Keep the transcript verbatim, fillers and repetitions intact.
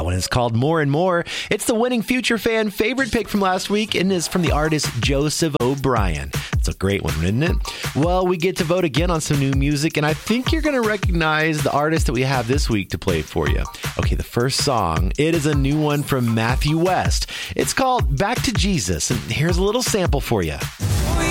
That one is called More and More. It's the winning Future Fan favorite pick from last week and is from the artist Joseph O'Brien. It's a great one, isn't it? Well, we get to vote again on some new music, and I think you're going to recognize the artist that we have this week to play for you. Okay, the first song, it is a new one from Matthew West. It's called Back to Jesus, and here's a little sample for you.